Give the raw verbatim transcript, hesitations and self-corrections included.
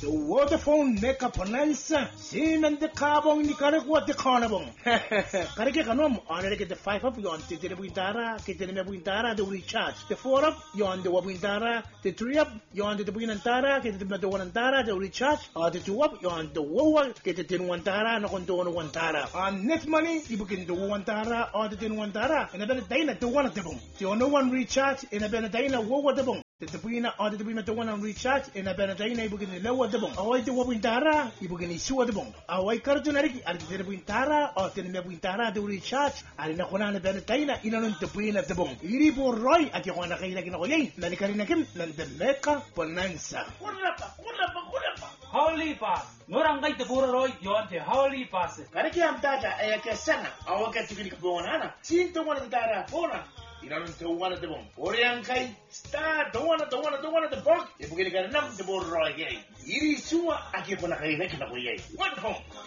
The Vodafone Mega Bonanza. Sinan the carbon ni kare kuat the carnabon. Kare ke kanom honor get the five up yon te te buintara, ke te me buintara the recharge. The four up yon the wabuintara, the three up yon the buintara, ke te me the wantara the recharge, or the two up yon the wowa, ke te ten wantara no konto no wantara. On net money, you begin the wantara or the ten wantara, and a better day to one of the boom. The no one recharge in a better day na wowa the boom. The Tabuina or the Tabina to one on recharge in a Benadina, you begin the lower the bone. Away the Wabintara, you begin to sewer the bone. Away Cartonari, and the Wintara or the Wintara to recharge, and in a Honana Benadina, in on the Queen of the bone. Iribo Roy at Johanna Kainakin, Nanikarinakim, and the Mecca Bonanza. Holy Pass. Norangai the Burroy, you want the Holy Pass. Karakiam Data, Ayakasana, our Catholic Bonana, seen to one of the Dara, Bona. You don't know one of the bone. Oriankai, star, don't want to, don't want to, don't want the book. If we're going to get enough, the board right again. Yiri Sua, I keep on a high neck of a way. What home?